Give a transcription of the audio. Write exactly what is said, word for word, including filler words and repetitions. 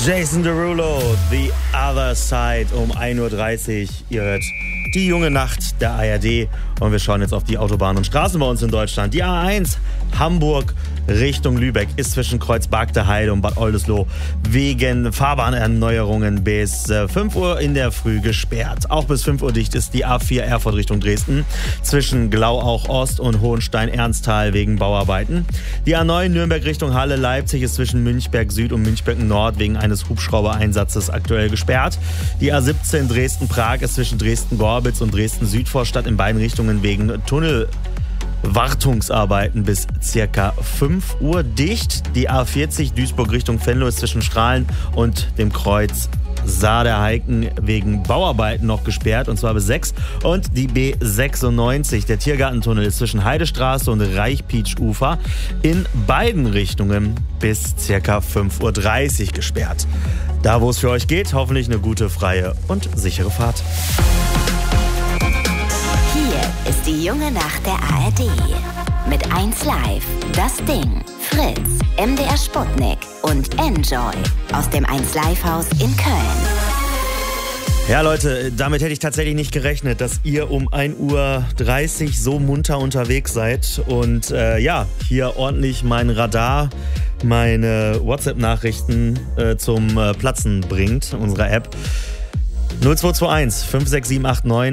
Jason Derulo, The Other Side um ein Uhr dreißig. Ihr hört die junge Nacht der A R D und wir schauen jetzt auf die Autobahnen und Straßen bei uns in Deutschland. Die A eins Hamburg Richtung Lübeck ist zwischen Kreuz Bargteheide und Bad Oldesloe wegen Fahrbahnerneuerungen bis fünf Uhr in der Früh gesperrt. Auch bis fünf Uhr dicht ist die A vier Erfurt Richtung Dresden zwischen Glauauch Ost und Hohenstein-Ernsthal wegen Bauarbeiten. Die A neun Nürnberg Richtung Halle Leipzig ist zwischen Münchberg Süd und Münchberg Nord wegen eines Hubschraubereinsatzes aktuell gesperrt. Die A siebzehn Dresden-Prag ist zwischen Dresden-Gorbitz und Dresden-Südvorstadt in beiden Richtungen wegen Tunnelwartungsarbeiten bis circa fünf Uhr dicht. Die A vierzig Duisburg Richtung Venlo ist zwischen Strahlen und dem Kreuz Saar-der-Heiken wegen Bauarbeiten noch gesperrt, und zwar bis sechs. Und die B sechsundneunzig, der Tiergartentunnel, ist zwischen Heidestraße und Reichpietsch-Ufer in beiden Richtungen bis circa fünf Uhr dreißig gesperrt. Da, wo es für euch geht, hoffentlich eine gute, freie und sichere Fahrt. Hier ist die junge Nacht der A R D. Mit eins Live, Das Ding, Fritz, M D R Sputnik und Enjoy aus dem eins Live Haus in Köln. Ja, Leute, damit hätte ich tatsächlich nicht gerechnet, dass ihr um ein Uhr dreißig so munter unterwegs seid und äh, ja, hier ordentlich mein Radar, meine WhatsApp-Nachrichten äh, zum äh, Platzen bringt, unserer App. null zwei zwei eins fünf sechs sieben acht neun